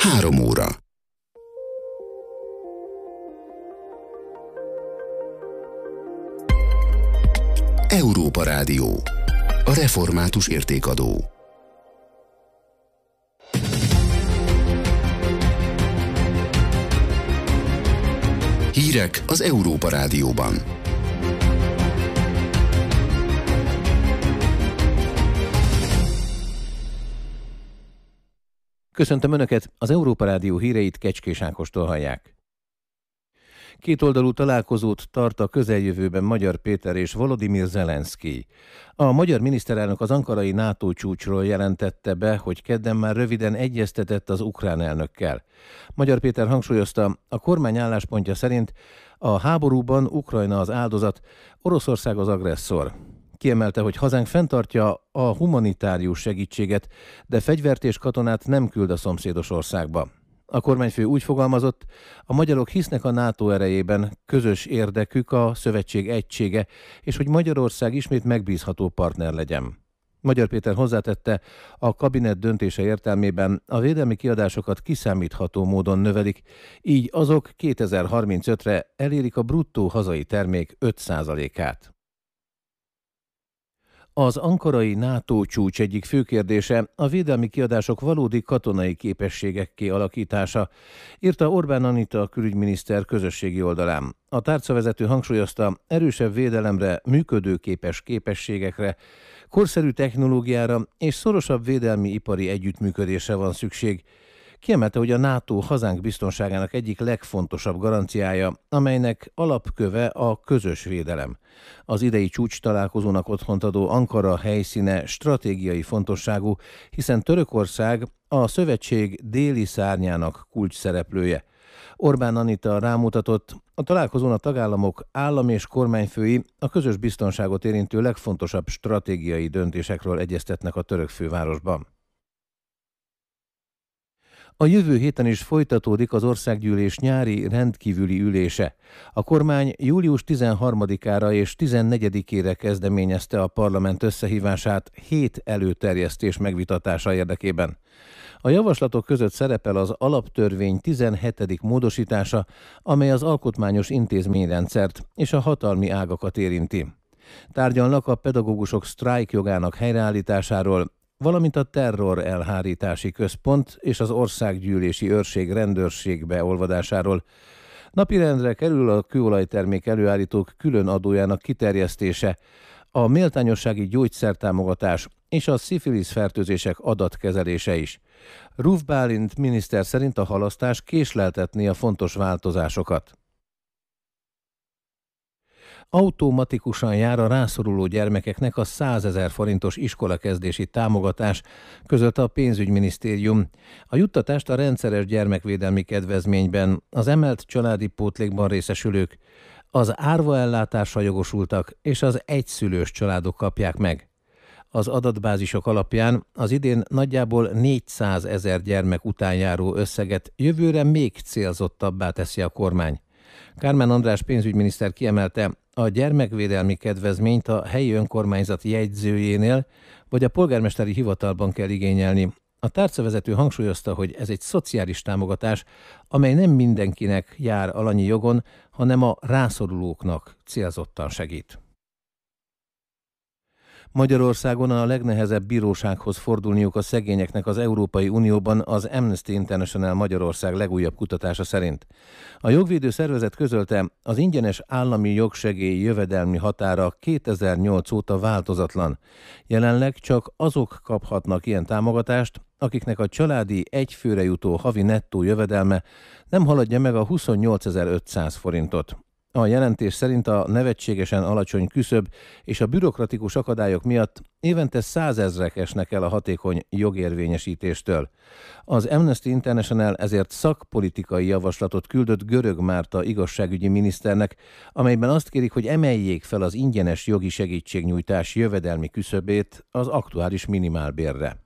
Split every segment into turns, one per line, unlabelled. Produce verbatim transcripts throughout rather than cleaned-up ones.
Három óra. Európa Rádió. A református értékadó. Hírek az Európa Rádióban.
Köszöntöm Önöket, az Európa Rádió híreit Kecskés Ákostól hallják. Kétoldalú találkozót tart a közeljövőben Magyar Péter és Volodymyr Zelenszkij. A magyar miniszterelnök az ankarai NATO csúcsról jelentette be, hogy kedden már röviden egyeztetett az ukrán elnökkel. Magyar Péter hangsúlyozta, a kormány álláspontja szerint a háborúban Ukrajna az áldozat, Oroszország az agresszor. Kiemelte, hogy hazánk fenntartja a humanitárius segítséget, de fegyvert és katonát nem küld a szomszédos országba. A kormányfő úgy fogalmazott, a magyarok hisznek a NATO erejében, közös érdekük a szövetség egysége, és hogy Magyarország ismét megbízható partner legyen. Magyar Péter hozzátette, a kabinet döntése értelmében a védelmi kiadásokat kiszámítható módon növelik, így azok kétezer-harmincötre elérik a bruttó hazai termék öt százalékát. Az ankarai NATO csúcs egyik fő kérdése a védelmi kiadások valódi katonai képességekké alakítása, írta Orbán Anita a külügyminiszter közösségi oldalán. A tárcavezető hangsúlyozta, erősebb védelemre, működőképes képességekre, korszerű technológiára és szorosabb védelmi ipari együttműködésre van szükség. Kiemelte, hogy a NATO hazánk biztonságának egyik legfontosabb garanciája, amelynek alapköve a közös védelem. Az idei csúcs találkozónak otthont adó Ankara helyszíne stratégiai fontosságú, hiszen Törökország a szövetség déli szárnyának kulcsszereplője. Orbán Anita rámutatott, a találkozón a tagállamok állam és kormányfői a közös biztonságot érintő legfontosabb stratégiai döntésekről egyeztetnek a török fővárosban. A jövő héten is folytatódik az országgyűlés nyári rendkívüli ülése. A kormány július tizenharmadikára és tizennegyedikére kezdeményezte a parlament összehívását hét előterjesztés megvitatása érdekében. A javaslatok között szerepel az alaptörvény tizenhetedik módosítása, amely az alkotmányos intézményrendszert és a hatalmi ágakat érinti. Tárgyalnak a pedagógusok sztrájk jogának helyreállításáról, valamint a terror elhárítási központ és az országgyűlési őrség rendőrség beolvadásáról. Napirendre kerül a kőolajtermék előállítók külön adójának kiterjesztése, a méltányossági gyógyszertámogatás és a szifilisz fertőzések adatkezelése is. Ruf Bálint miniszter szerint a halasztás késleltetné a fontos változásokat. Automatikusan jár a rászoruló gyermekeknek a százezer forintos iskolakezdési támogatás, közölte a pénzügyminisztérium. A juttatást a rendszeres gyermekvédelmi kedvezményben, az emelt családi pótlékban részesülők, az árvaellátásra jogosultak és az egyszülős családok kapják meg. Az adatbázisok alapján az idén nagyjából négyszázezer gyermek után járó összeget jövőre még célzottabbá teszi a kormány. Kármán András pénzügyminiszter kiemelte, a gyermekvédelmi kedvezményt a helyi önkormányzat jegyzőjénél vagy a polgármesteri hivatalban kell igényelni. A tárcavezető hangsúlyozta, hogy ez egy szociális támogatás, amely nem mindenkinek jár alanyi jogon, hanem a rászorulóknak célzottan segít. Magyarországon a legnehezebb bírósághoz fordulniuk a szegényeknek az Európai Unióban az Amnesty International Magyarország legújabb kutatása szerint. A jogvédő szervezet közölte, az ingyenes állami jogsegély jövedelmi határa kétezer-nyolc óta változatlan. Jelenleg csak azok kaphatnak ilyen támogatást, akiknek a családi egyfőre jutó havi nettó jövedelme nem haladja meg a huszonnyolcezer-ötszáz forintot. A jelentés szerint a nevetségesen alacsony küszöb és a bürokratikus akadályok miatt évente százezrek esnek el a hatékony jogérvényesítéstől. Az Amnesty International ezért szakpolitikai javaslatot küldött Görög Márta igazságügyi miniszternek, amelyben azt kérik, hogy emeljék fel az ingyenes jogi segítségnyújtás jövedelmi küszöbét az aktuális minimálbérre.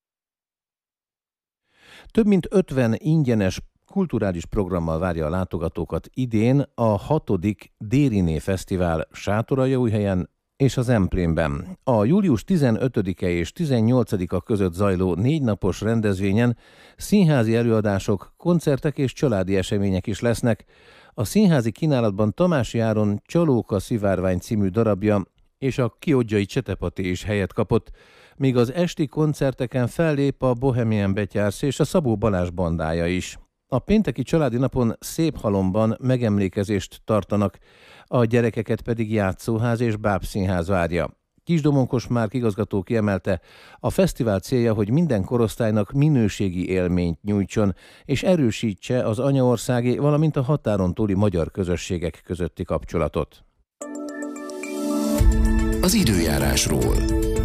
Több mint ötven ingyenes kulturális programmal várja a látogatókat idén a hatodik Dériné Fesztivál Sátoraljaújhelyen és a Zemplénben. A július tizenötödike és tizennyolcadika között zajló négy napos rendezvényen színházi előadások, koncertek és családi események is lesznek. A színházi kínálatban Tamási Áron Csalóka szivárvány című darabja és a Kiodzsai Csetepati is helyet kapott, míg az esti koncerteken fellép a Bohemian Betyársz és a Szabó Balázs bandája is. A pénteki családi napon Széphalomban megemlékezést tartanak, a gyerekeket pedig játszóház és bábszínház várja. Kisdomonkos Márk igazgató kiemelte, a fesztivál célja, hogy minden korosztálynak minőségi élményt nyújtson, és erősítse az anyaországi, valamint a határon túli magyar közösségek közötti kapcsolatot.
Az időjárásról.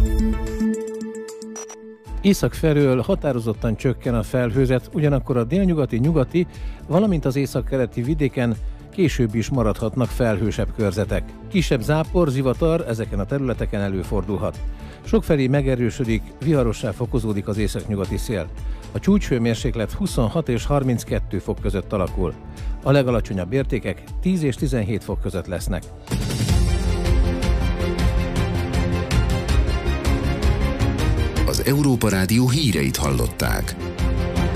Észak felől határozottan csökken a felhőzet, ugyanakkor a délnyugati, nyugati, valamint az északkeleti vidéken később is maradhatnak felhősebb körzetek. Kisebb zápor, zivatar ezeken a területeken előfordulhat. Sokfelé megerősödik, viharossá fokozódik az északnyugati szél. A csúcshőmérséklet huszonhat és harminckettő fok között alakul. A legalacsonyabb értékek tíz és tizenhét fok között lesznek.
Az Európa Rádió híreit hallották.